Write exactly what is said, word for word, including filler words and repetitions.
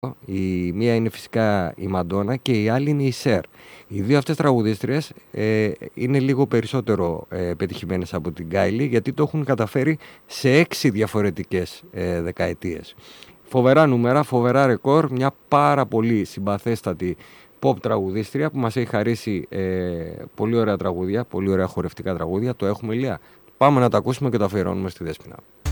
Η μία είναι φυσικά η Μαντόνα και η άλλη είναι η Σέρ. Οι δύο αυτές τραγουδίστριες ε, είναι λίγο περισσότερο ε, πετυχημένες από την Κάιλι, γιατί το έχουν καταφέρει σε έξι διαφορετικές ε, δεκαετίες. Φοβερά νούμερα, φοβερά ρεκόρ, μια πάρα πολύ συμπαθέστατη pop τραγουδίστρια που μας έχει χαρίσει ε, πολύ ωραία τραγούδια, πολύ ωραία χορευτικά τραγούδια. Το έχουμε, Ηλία? Πάμε να τα ακούσουμε και το αφιερώνουμε στη Δέσποινα.